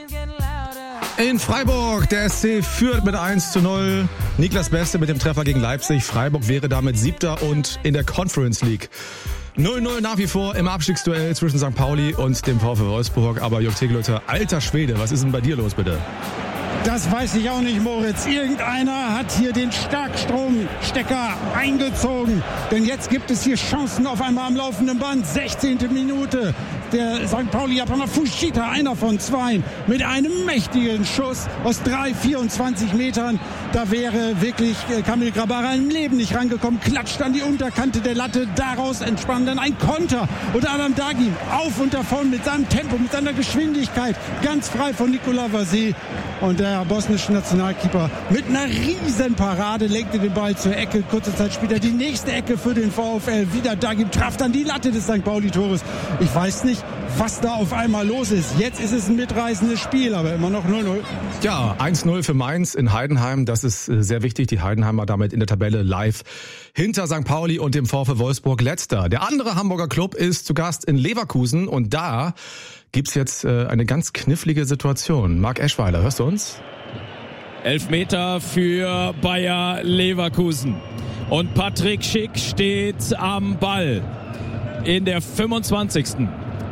In Freiburg, der SC führt mit 1:0. Niklas Beste mit dem Treffer gegen Leipzig. Freiburg wäre damit 7. und in der Conference League. 0:0 nach wie vor im Abstiegsduell zwischen St. Pauli und dem VfL Wolfsburg. Aber Jörg Tegelötter, alter Schwede, was ist denn bei dir los, bitte? Das weiß ich auch nicht, Moritz. Irgendeiner hat hier den Starkstromstecker eingezogen. Denn jetzt gibt es hier Chancen auf einmal am laufenden Band. 16. Minute. Der St. Pauli-Japaner Fushita, einer von zwei, mit einem mächtigen Schuss aus 24 Metern. Da wäre wirklich Kamil Grabara im Leben nicht rangekommen. Klatscht an die Unterkante der Latte. Daraus entspann dann ein Konter. Und Adam Dagim auf und davon mit seinem Tempo, mit seiner Geschwindigkeit. Ganz frei von Nikola Vasey. Und der bosnische Nationalkeeper mit einer riesen Parade lenkte den Ball zur Ecke. Kurze Zeit später die nächste Ecke für den VfL. Wieder Dagim traf dann die Latte des St. Pauli-Tores. Ich weiß nicht, was da auf einmal los ist. Jetzt ist es ein mitreißendes Spiel, aber immer noch 0:0. Ja, 1:0 für Mainz in Heidenheim. Das ist sehr wichtig. Die Heidenheimer damit in der Tabelle live hinter St. Pauli und dem VfL Wolfsburg letzter. Der andere Hamburger Club ist zu Gast in Leverkusen und da gibt's jetzt eine ganz knifflige Situation. Marc Eschweiler, hörst du uns? Elfmeter für Bayer Leverkusen. Und Patrick Schick steht am Ball in der 25.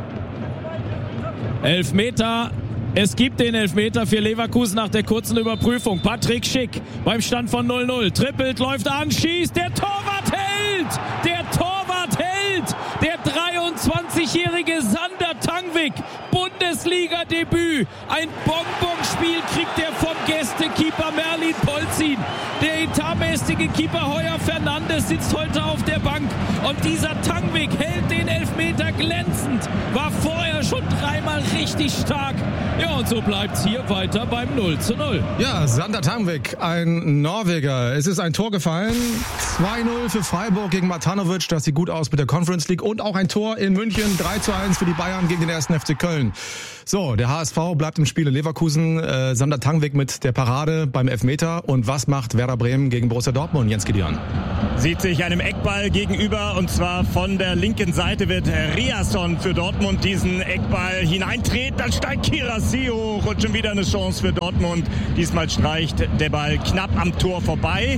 Elfmeter. Es gibt den Elfmeter für Leverkusen nach der kurzen Überprüfung. Patrick Schick beim Stand von 0:0. Trippelt, läuft an, schießt. Der Torwart hält! Der Torwart hält! Der 23-jährige Sander Tangvik. Bundesliga-Debüt. Ein Bonbonspiel kriegt er vom Gästekeeper Merlin Polzin. Der etatmäßige Keeper Heuer Fernandes sitzt heute auf der Bank. Und dieser Tangvik hält den Elfmeter glänzend. War vorher schon dreimal richtig stark. Ja, und so bleibt's hier weiter beim 0:0. Ja, Sander Tangvik, ein Norweger. Es ist ein Tor gefallen. 2:0 für Freiburg gegen Matanovic. Das sieht gut aus mit der Conference League. Und auch ein Tor in München. 3:1 für die Bayern gegen den 1. FC Köln. So, der HSV bleibt im Spiel in Leverkusen. Sander Tangvik mit der Parade beim Elfmeter. Und was macht Werder Bremen gegen Borussia Dortmund? Jens Gideon. Sieht sich einem Eckball gegenüber und zwar von der linken Seite wird Riasson für Dortmund diesen Eckball hineintreten. Dann steigt Kirassi hoch und schon wieder eine Chance für Dortmund. Diesmal streicht der Ball knapp am Tor vorbei.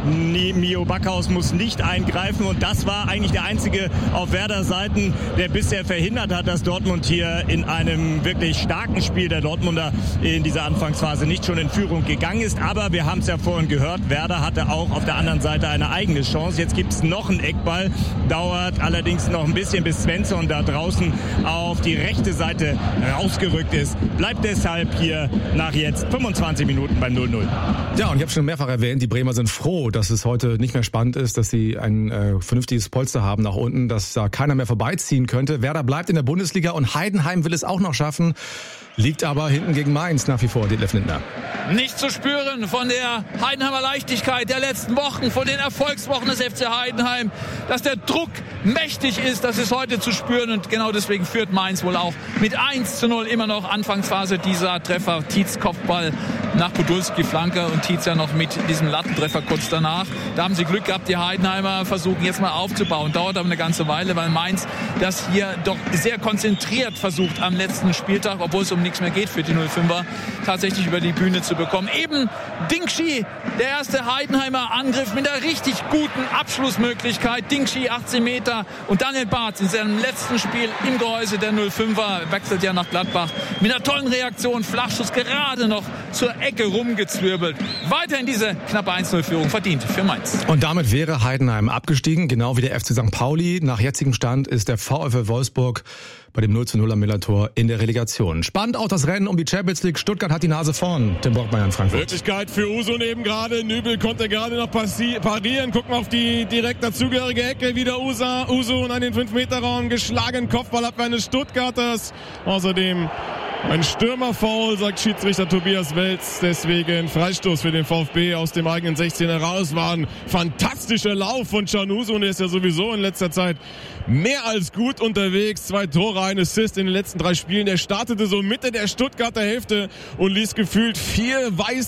Mio Backhaus muss nicht eingreifen und das war eigentlich der einzige auf Werder Seiten, der bisher verhindert hat, dass Dortmund hier in einem wirklich starken Spiel der Dortmunder in dieser Anfangsphase nicht schon in Führung gegangen ist. Aber wir haben es ja vorhin gehört, Werder hatte auch auf der anderen Seite eine eigene Chance. Jetzt gibt es noch einen Eckball, dauert allerdings noch ein bisschen, bis Svensson da draußen auf die rechte Seite rausgerückt ist. Bleibt deshalb hier nach jetzt 25 Minuten beim 0:0. Ja, und ich habe schon mehrfach erwähnt, die Bremer sind froh, dass es heute nicht mehr spannend ist, dass sie ein vernünftiges Polster haben nach unten, dass da keiner mehr vorbeiziehen könnte. Werder bleibt in der Bundesliga und Heidenheim will es auch noch schaffen, liegt aber hinten gegen Mainz nach wie vor, Detlef Lindner. Nicht zu spüren von der Heidenheimer Leichtigkeit der letzten Wochen, von den Erfolgswochen des FC Heidenheim, dass der Druck mächtig ist, das ist heute zu spüren und genau deswegen führt Mainz wohl auch mit 1:0 immer noch. Anfangsphase dieser Treffer, Tietz Kopfball nach Podolski Flanke und Tietz ja noch mit diesem Lattentreffer kurz danach. Da haben sie Glück gehabt, die Heidenheimer versuchen jetzt mal aufzubauen, dauert aber eine ganze Weile, weil Mainz das hier doch sehr konzentriert versucht am letzten Spieltag, obwohl es um nichts mehr geht für die 05er, tatsächlich über die Bühne zu bekommen. Eben Dingshi, der erste Heidenheimer Angriff mit einer richtig guten Abschlussmöglichkeit. Dingshi 18 Meter und Daniel Bartz in seinem letzten Spiel im Gehäuse der 05er, wechselt ja nach Gladbach, mit einer tollen Reaktion, Flachschuss gerade noch zur Ecke rumgezwirbelt. Weiterhin diese knappe 1:0-Führung verdient für Mainz. Und damit wäre Heidenheim abgestiegen, genau wie der FC St. Pauli. Nach jetzigem Stand ist der VfL Wolfsburg bei dem 0:0 am Millantor in der Relegation. Spannend auch das Rennen um die Champions League. Stuttgart hat die Nase vorn. Tim Borgmeier in Frankfurt. Möglichkeit für Usun eben gerade. Nübel konnte gerade noch parieren. Gucken wir auf die direkt dazugehörige Ecke. Wieder Usun an den 5-Meter-Raum geschlagen. Kopfballabwehr eines Stuttgarters. Außerdem ein Stürmerfoul, sagt Schiedsrichter Tobias Welz. Deswegen Freistoß für den VfB aus dem eigenen 16 heraus. War ein fantastischer Lauf von Can Usun. Der ist ja sowieso in letzter Zeit mehr als gut unterwegs. 2 Tore, ein Assist in den letzten 3 Spielen. Der startete so Mitte der Stuttgarter Hälfte und ließ gefühlt 4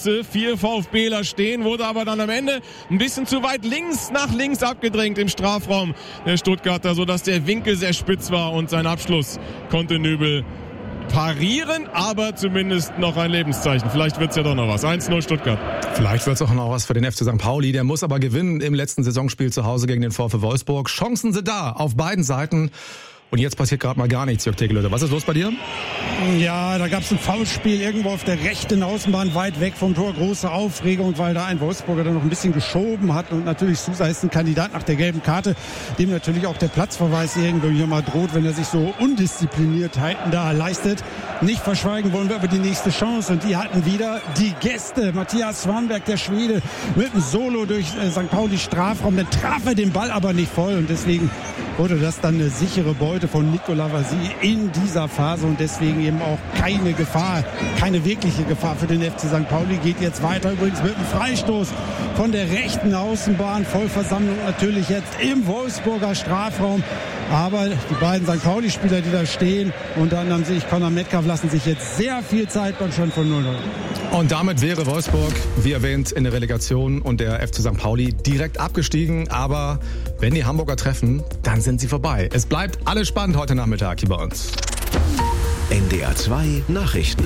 VfBler stehen. Wurde aber dann am Ende ein bisschen zu weit nach links abgedrängt im Strafraum der Stuttgarter, sodass der Winkel sehr spitz war und sein Abschluss konnte Nübel parieren, aber zumindest noch ein Lebenszeichen. Vielleicht wird's ja doch noch was. 1-0 Stuttgart. Vielleicht wird's auch noch was für den FC St. Pauli. Der muss aber gewinnen im letzten Saisonspiel zu Hause gegen den VfL Wolfsburg. Chancen sind da auf beiden Seiten. Und jetzt passiert gerade mal gar nichts, Jörg Tegelöder. Was ist los bei dir? Ja, da gab es ein Foulspiel irgendwo auf der rechten Außenbahn, weit weg vom Tor. Große Aufregung, weil da ein Wolfsburger dann noch ein bisschen geschoben hat. Und natürlich Sousa ist ein Kandidat nach der gelben Karte, dem natürlich auch der Platzverweis irgendwo hier mal droht, wenn er sich so Undiszipliniertheiten da leistet. Nicht verschweigen wollen wir aber die nächste Chance. Und die hatten wieder die Gäste. Matthias Swanberg, der Schwede, mit einem Solo durch St. Pauli Strafraum. Dann traf er den Ball aber nicht voll. Und deswegen wurde das dann eine sichere Beute von Nicolas Vasile in dieser Phase und deswegen eben auch keine Gefahr, keine wirkliche Gefahr für den FC St. Pauli. Geht jetzt weiter übrigens mit einem Freistoß von der rechten Außenbahn. Vollversammlung natürlich jetzt im Wolfsburger Strafraum. Aber die beiden St. Pauli-Spieler, die da stehen, unter anderem sehe ich Conor Metcalf, lassen sich jetzt sehr viel Zeit beim Stand von 0-0. Und damit wäre Wolfsburg, wie erwähnt, in der Relegation und der FC St. Pauli direkt abgestiegen. Aber wenn die Hamburger treffen, dann sind sie vorbei. Es bleibt alles spannend heute Nachmittag hier bei uns. NDR 2 Nachrichten.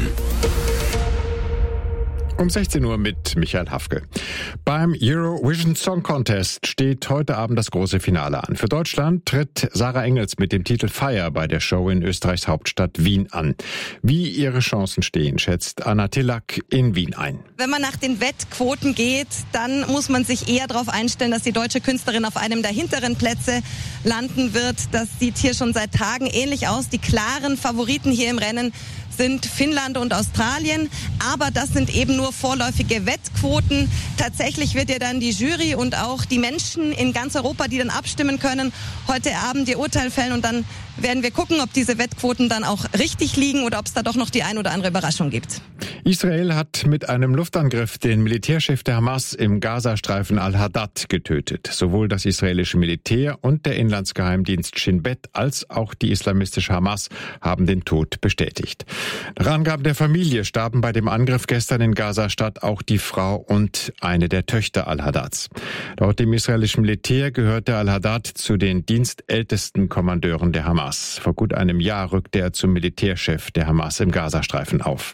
Um 16 Uhr mit Michael Hafke. Beim Eurovision Song Contest steht heute Abend das große Finale an. Für Deutschland tritt Sarah Engels mit dem Titel Fire bei der Show in Österreichs Hauptstadt Wien an. Wie ihre Chancen stehen, schätzt Anna Tillack in Wien ein. Wenn man nach den Wettquoten geht, dann muss man sich eher darauf einstellen, dass die deutsche Künstlerin auf einem der hinteren Plätze landen wird. Das sieht hier schon seit Tagen ähnlich aus. Die klaren Favoriten hier im Rennen sind Finnland und Australien, aber das sind eben nur vorläufige Wettquoten. Tatsächlich wird ja dann die Jury und auch die Menschen in ganz Europa, die dann abstimmen können, heute Abend ihr Urteil fällen und dann werden wir gucken, ob diese Wettquoten dann auch richtig liegen oder ob es da doch noch die ein oder andere Überraschung gibt. Israel hat mit einem Luftangriff den Militärchef der Hamas im Gazastreifen al-Haddad getötet. Sowohl das israelische Militär und der Inlandsgeheimdienst Shin Bet als auch die islamistische Hamas haben den Tod bestätigt. Nach Angaben der Familie starben bei dem Angriff gestern in Gaza-Stadt auch die Frau und eine der Töchter al-Haddads. Laut dem israelischen Militär gehörte al-Haddad zu den dienstältesten Kommandeuren der Hamas. Vor gut einem Jahr rückte er zum Militärchef der Hamas im Gazastreifen auf.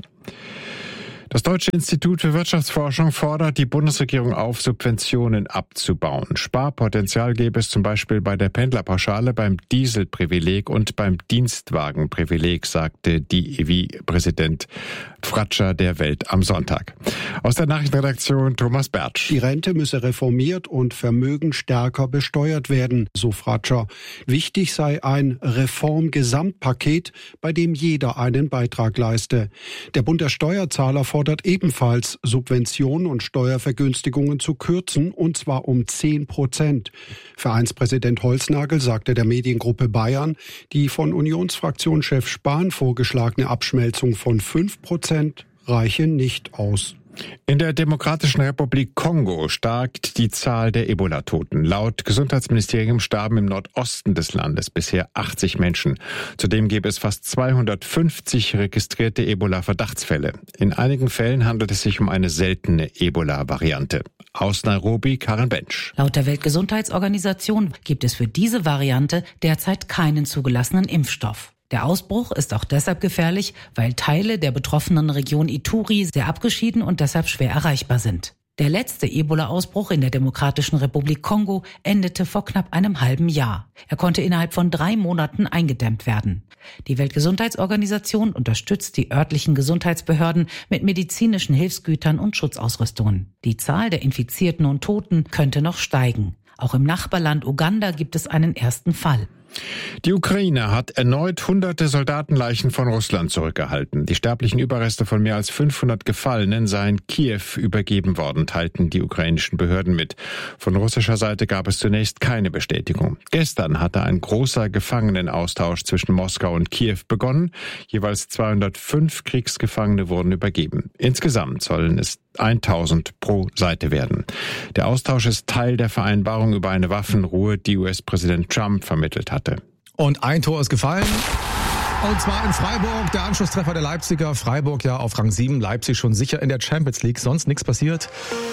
Das Deutsche Institut für Wirtschaftsforschung fordert die Bundesregierung auf, Subventionen abzubauen. Sparpotenzial gäbe es zum Beispiel bei der Pendlerpauschale, beim Dieselprivileg und beim Dienstwagenprivileg, sagte DIW-Präsident Fratscher der Welt am Sonntag. Aus der Nachrichtenredaktion Thomas Bertsch. Die Rente müsse reformiert und Vermögen stärker besteuert werden, so Fratscher. Wichtig sei ein Reformgesamtpaket, bei dem jeder einen Beitrag leiste. Der Bund der Steuerzahler fordert ebenfalls, Subventionen und Steuervergünstigungen zu kürzen, und zwar um 10%. Vereinspräsident Holznagel sagte der Mediengruppe Bayern, die von Unionsfraktionschef Spahn vorgeschlagene Abschmelzung von 5% reiche nicht aus. In der Demokratischen Republik Kongo steigt die Zahl der Ebola-Toten. Laut Gesundheitsministerium starben im Nordosten des Landes bisher 80 Menschen. Zudem gäbe es fast 250 registrierte Ebola-Verdachtsfälle. In einigen Fällen handelt es sich um eine seltene Ebola-Variante. Aus Nairobi, Karen Bench. Laut der Weltgesundheitsorganisation gibt es für diese Variante derzeit keinen zugelassenen Impfstoff. Der Ausbruch ist auch deshalb gefährlich, weil Teile der betroffenen Region Ituri sehr abgeschieden und deshalb schwer erreichbar sind. Der letzte Ebola-Ausbruch in der Demokratischen Republik Kongo endete vor knapp einem halben Jahr. Er konnte innerhalb von 3 Monaten eingedämmt werden. Die Weltgesundheitsorganisation unterstützt die örtlichen Gesundheitsbehörden mit medizinischen Hilfsgütern und Schutzausrüstungen. Die Zahl der Infizierten und Toten könnte noch steigen. Auch im Nachbarland Uganda gibt es einen ersten Fall. Die Ukraine hat erneut hunderte Soldatenleichen von Russland zurückerhalten. Die sterblichen Überreste von mehr als 500 Gefallenen seien Kiew übergeben worden, teilten die ukrainischen Behörden mit. Von russischer Seite gab es zunächst keine Bestätigung. Gestern hatte ein großer Gefangenenaustausch zwischen Moskau und Kiew begonnen. Jeweils 205 Kriegsgefangene wurden übergeben. Insgesamt sollen es 1000 pro Seite werden. Der Austausch ist Teil der Vereinbarung über eine Waffenruhe, die US-Präsident Trump vermittelt hatte. Und ein Tor ist gefallen. Und zwar in Freiburg, der Anschlusstreffer der Leipziger. Freiburg ja auf Rang 7, Leipzig schon sicher in der Champions League, sonst nichts passiert.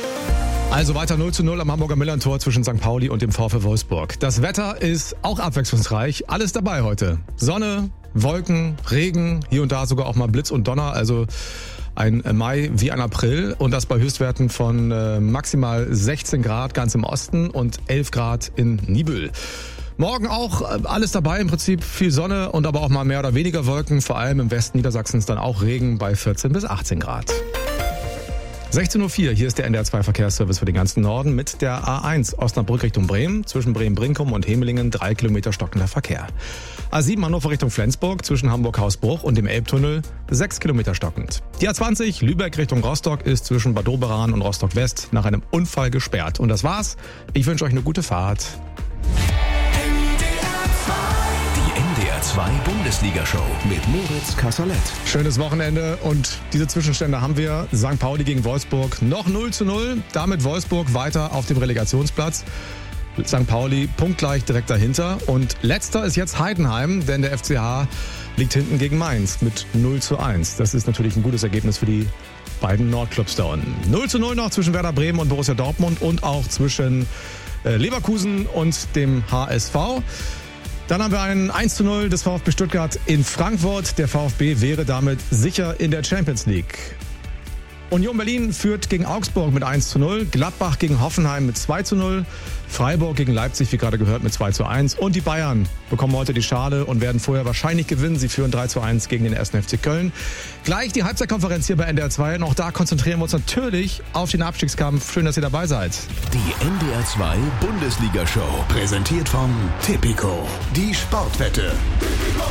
Also weiter 0:0 am Hamburger Millerntor zwischen St. Pauli und dem VfL Wolfsburg. Das Wetter ist auch abwechslungsreich, alles dabei heute. Sonne, Wolken, Regen, hier und da sogar auch mal Blitz und Donner, also ein Mai wie ein April und das bei Höchstwerten von maximal 16 Grad ganz im Osten und 11 Grad in Nibel. Morgen auch alles dabei, im Prinzip viel Sonne und aber auch mal mehr oder weniger Wolken, vor allem im Westen Niedersachsens dann auch Regen bei 14 bis 18 Grad. 16.04 Uhr, hier ist der NDR 2 Verkehrsservice für den ganzen Norden mit der A1 Osnabrück Richtung Bremen, zwischen Bremen-Brinkum und Hemelingen 3 Kilometer stockender Verkehr. A7 Hannover Richtung Flensburg, zwischen Hamburg-Hausbruch und dem Elbtunnel 6 Kilometer stockend. Die A20 Lübeck Richtung Rostock ist zwischen Bad Doberan und Rostock-West nach einem Unfall gesperrt. Und das war's. Ich wünsche euch eine gute Fahrt. NDR 2 Bundesliga-Show mit Moritz Kasserlet. Schönes Wochenende und diese Zwischenstände haben wir. St. Pauli gegen Wolfsburg noch 0:0. Damit Wolfsburg weiter auf dem Relegationsplatz. St. Pauli punktgleich direkt dahinter. Und letzter ist jetzt Heidenheim, denn der FCH liegt hinten gegen Mainz mit 0:1. Das ist natürlich ein gutes Ergebnis für die beiden Nordclubs da unten. 0:0 noch zwischen Werder Bremen und Borussia Dortmund und auch zwischen Leverkusen und dem HSV. Dann haben wir ein 1:0 des VfB Stuttgart in Frankfurt. Der VfB wäre damit sicher in der Champions League. Union Berlin führt gegen Augsburg mit 1:0. Gladbach gegen Hoffenheim mit 2:0. Freiburg gegen Leipzig, wie gerade gehört, mit 2:1. Und die Bayern bekommen heute die Schale und werden vorher wahrscheinlich gewinnen. Sie führen 3:1 gegen den 1. FC Köln. Gleich die Halbzeitkonferenz hier bei NDR 2. Und auch da konzentrieren wir uns natürlich auf den Abstiegskampf. Schön, dass ihr dabei seid. Die NDR 2 Bundesliga-Show. Präsentiert von Tipico. Die Sportwette.